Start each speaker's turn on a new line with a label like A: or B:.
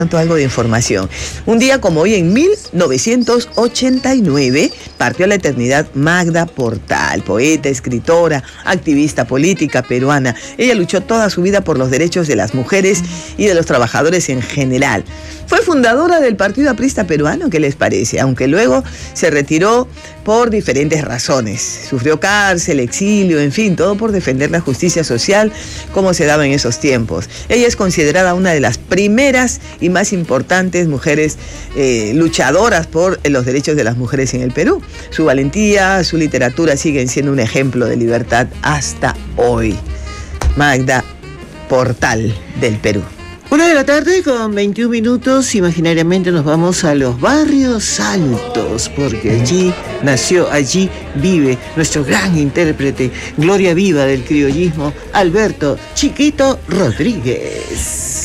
A: Algo de información. Un día como hoy, en 1989, partió a la eternidad Magda Portal, poeta, escritora, activista política peruana. Ella luchó toda su vida por los derechos de las mujeres y de los trabajadores en general. Fue fundadora del Partido Aprista Peruano, ¿qué les parece? Aunque luego se retiró por diferentes razones. Sufrió cárcel, exilio, en fin, todo por defender la justicia social como se daba en esos tiempos. Ella es considerada una de las primeras y más importantes mujeres luchadoras por los derechos de las mujeres en el Perú. Su valentía, su literatura siguen siendo un ejemplo de libertad hasta hoy. Magda Portal del Perú.
B: 1:00 con 21 minutos, imaginariamente nos vamos a los barrios altos, porque allí nació, allí vive nuestro gran intérprete, gloria viva del criollismo, Alberto Chiquito Rodríguez.